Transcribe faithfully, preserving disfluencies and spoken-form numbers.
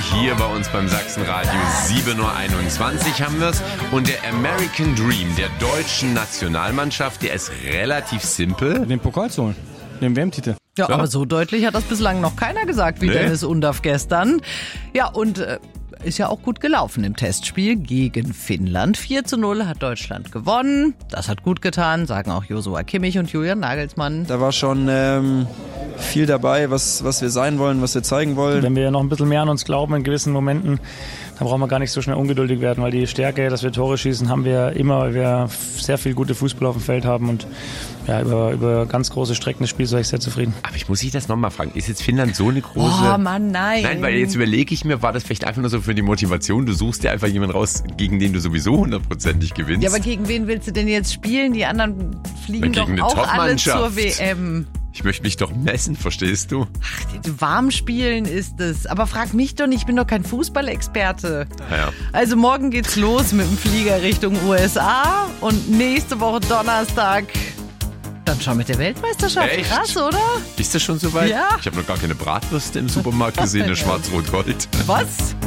hier bei uns beim Sachsenradio. sieben Uhr einundzwanzig haben wir es. Und der American Dream der deutschen Nationalmannschaft, der ist relativ simpel. Den Pokal zu holen, den W M-Titel. Ja, Ja. aber so deutlich hat das bislang noch keiner gesagt wie Nee. Dennis Undaff gestern. Ja, und äh, ist ja auch gut gelaufen im Testspiel gegen Finnland. vier zu null hat Deutschland gewonnen. Das hat gut getan, sagen auch Joshua Kimmich und Julian Nagelsmann. Da war schon ähm, viel dabei, was, was wir sein wollen, was wir zeigen wollen. Wenn wir noch ein bisschen mehr an uns glauben in gewissen Momenten, dann brauchen wir gar nicht so schnell ungeduldig werden, weil die Stärke, dass wir Tore schießen, haben wir immer, weil wir sehr viel gute Fußball auf dem Feld haben und ja, über, über ganz große Strecken des Spiels war ich sehr zufrieden. Aber ich muss dich das nochmal fragen. Ist jetzt Finnland so eine große... Oh Mann, nein. Nein, weil jetzt überlege ich mir, war das vielleicht einfach nur so für die Motivation? Du suchst dir einfach jemanden raus, gegen den du sowieso hundertprozentig gewinnst. Ja, aber gegen wen willst du denn jetzt spielen? Die anderen fliegen Na, doch gegen eine auch alle Top-Mannschaft. zur W M. Ich möchte mich doch messen, verstehst du? Warm spielen ist es. Aber frag mich doch nicht, ich bin doch kein Fußballexperte. Naja. Also morgen geht's los mit dem Flieger Richtung U S A und nächste Woche Donnerstag dann schon mit der Weltmeisterschaft. Echt? Krass, oder? Ist das schon soweit? Ja. Ich habe noch gar keine Bratwürste im Supermarkt gesehen, eine Schwarz-Rot-Gold. Was?